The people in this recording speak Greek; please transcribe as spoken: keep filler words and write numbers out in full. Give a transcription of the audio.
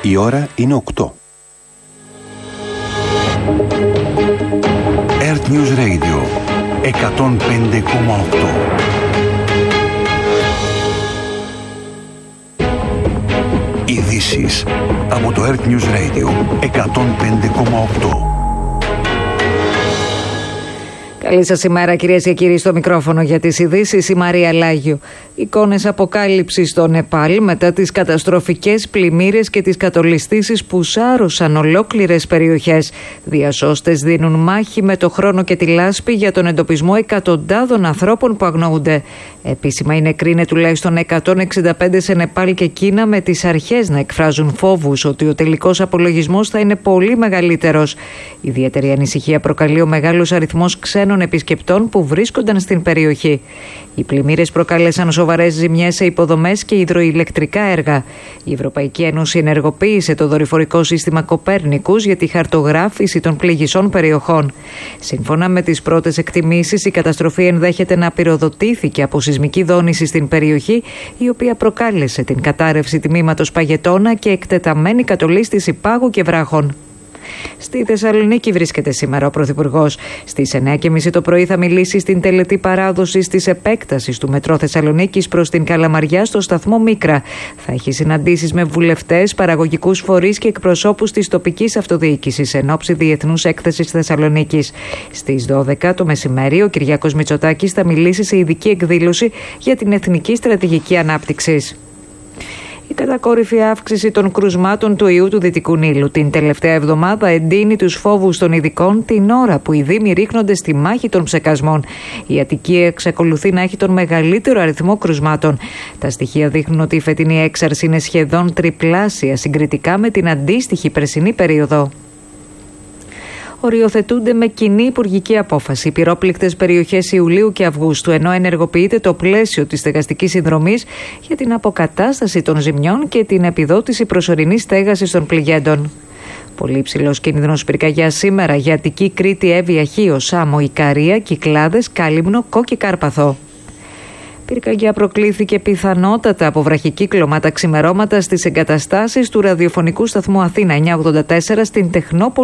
Η ώρα είναι οκτώ. Earth News Radio εκατόν πέντε κόμμα οκτώ. Ειδήσεις από το Earth News Radio εκατόν πέντε κόμμα οκτώ. Καλή σας ημέρα, κυρίες και κύριοι, στο μικρόφωνο για τις ειδήσεις η Μαρία Λάγιο. Εικόνες αποκάλυψης στο Νεπάλ μετά τις καταστροφικές πλημμύρες και τις κατολιστήσεις που σάρωσαν ολόκληρες περιοχές. Διασώστες δίνουν μάχη με το χρόνο και τη λάσπη για τον εντοπισμό εκατοντάδων ανθρώπων που αγνοούνται. Επίσημα οι νεκροί είναι τουλάχιστον εκατόν εξήντα πέντε σε Νεπάλ και Κίνα, με τις αρχές να εκφράζουν φόβους ότι ο τελικός απολογισμός θα είναι πολύ μεγαλύτερος. Ιδιαίτερη ανησυχία προκαλεί ο μεγάλος αριθμός ξένων επισκεπτών που βρίσκονταν στην περιοχή. Οι πλημμύρες προκάλεσαν σοβαρές ζημιές σε υποδομές και υδροηλεκτρικά έργα. Η Ευρωπαϊκή Ένωση ενεργοποίησε το δορυφορικό σύστημα Κοπέρνικους για τη χαρτογράφηση των πληγισών περιοχών. Σύμφωνα με τις πρώτες εκτιμήσεις, η καταστροφή ενδέχεται να πυροδοτήθηκε από σεισμική δόνηση στην περιοχή, η οποία προκάλεσε την κατάρρευση τμήματος παγετώνα και εκτεταμένη κατολίσθηση πάγου και βράχων. Στη Θεσσαλονίκη βρίσκεται σήμερα ο Πρωθυπουργός. Στις εννιά και μισή το πρωί θα μιλήσει στην τελετή παράδοσης της επέκτασης του Μετρό Θεσσαλονίκης προς την Καλαμαριά στο σταθμό Μίκρα. Θα έχει συναντήσεις με βουλευτές, παραγωγικούς φορείς και εκπροσώπους της τοπικής αυτοδιοίκησης εν ώψη Διεθνούς Έκθεσης Θεσσαλονίκης. Στις δώδεκα το μεσημέρι ο Κυριάκος Μητσοτάκης θα μιλήσει σε ειδική εκδήλωση για την Εθνική Στρατηγική Ανάπτυξης. Η κατακόρυφη αύξηση των κρουσμάτων του ιού του Δυτικού Νείλου την τελευταία εβδομάδα εντείνει τους φόβους των ειδικών την ώρα που οι Δήμοι ρίχνονται στη μάχη των ψεκασμών. Η Αττική εξακολουθεί να έχει τον μεγαλύτερο αριθμό κρουσμάτων. Τα στοιχεία δείχνουν ότι η φετινή έξαρση είναι σχεδόν τριπλάσια συγκριτικά με την αντίστοιχη περσινή περίοδο. Οριοθετούνται με κοινή υπουργική απόφαση οι πυρόπληκτες περιοχές Ιουλίου και Αυγούστου, ενώ ενεργοποιείται το πλαίσιο της στεγαστικής συνδρομής για την αποκατάσταση των ζημιών και την επιδότηση προσωρινής στέγασης των πληγέντων. Πολύ υψηλός κίνδυνος πυρκαγιά σήμερα για Αττική, Κρήτη, Εύβοια, Χίο, Σάμο, Ικαρία, Κυκλάδες, Κάλυμνο, Κόκκι Κάρπαθο. Πυρκαγιά προκλήθηκε πιθανότατα από βραχικύκλωμα τα ξημερώματα στις εγκαταστάσεις του ραδιοφωνικού σταθμού Αθήνα εννιακόσια ογδόντα τέσσερα στην Τεχνόπολη.